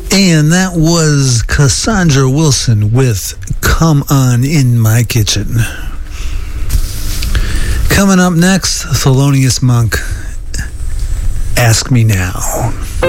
And that was Cassandra Wilson with Come On In My Kitchen. Coming up next, Thelonious Monk, Ask Me Now.